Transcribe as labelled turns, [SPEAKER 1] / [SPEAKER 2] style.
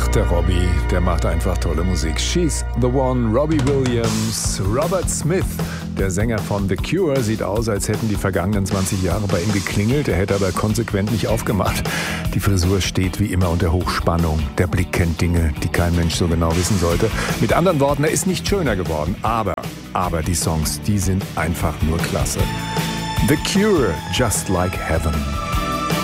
[SPEAKER 1] der Robbie, der macht einfach tolle Musik. She's the One, Robbie Williams. Robert Smith, der Sänger von The Cure, sieht aus, als hätten die vergangenen 20 Jahre bei ihm geklingelt. Er hätte aber konsequent nicht aufgemacht. Die Frisur steht wie immer unter Hochspannung. Der Blick kennt Dinge, die kein Mensch so genau wissen sollte. Mit anderen Worten, er ist nicht schöner geworden. Aber die Songs, die sind einfach nur klasse. The Cure, Just Like Heaven.